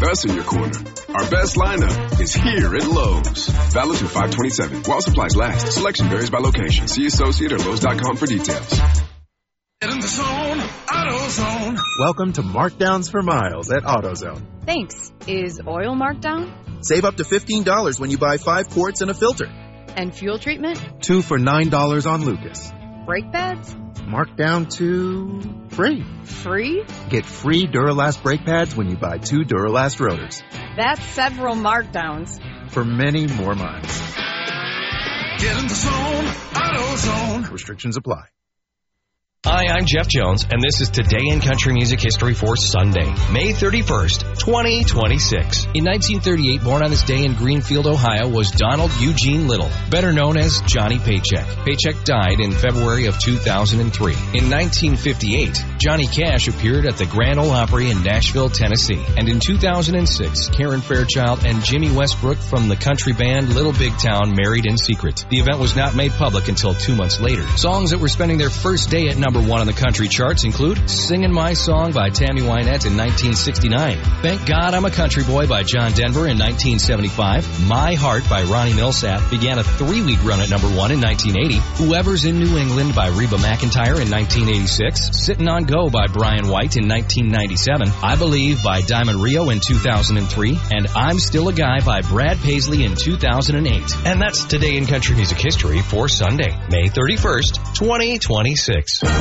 with us in your corner. Our best lineup is here at Lowe's. Valid through 5/27. While supplies last. Selection varies by location. See associate or Lowe's.com for details. Get in the zone, AutoZone. Welcome to Markdowns for Miles at AutoZone. Thanks. Is oil marked down? Save up to $15 when you buy 5 quarts and a filter. And fuel treatment? 2 for $9 on Lucas. Brake pads? Marked down to free. Free? Get free Duralast brake pads when you buy 2 Duralast rotors. That's several markdowns. For many more miles. Get in the zone, AutoZone. Restrictions apply. Hi, I'm Jeff Jones, and this is Today in Country Music History for Sunday, May 31st, 2026. In 1938, born on this day in Greenfield, Ohio, was Donald Eugene Little, better known as Johnny Paycheck. Paycheck died in February of 2003. In 1958, Johnny Cash appeared at the Grand Ole Opry in Nashville, Tennessee. And in 2006, Karen Fairchild and Jimmy Westbrook from the country band Little Big Town married in secret. The event was not made public until 2 months later. Songs that were spending their first day at number 1 on the country charts include Singin' My Song by Tammy Wynette in 1969, Thank God I'm a Country Boy by John Denver in 1975, My Heart by Ronnie Milsap began a 3-week run at number 1 in 1980, Whoever's in New England by Reba McEntire in 1986, Sittin' on Go by Brian White in 1997, I Believe by Diamond Rio in 2003, and I'm Still a Guy by Brad Paisley in 2008. And that's Today in Country Music History for Sunday, May 31st, 2026.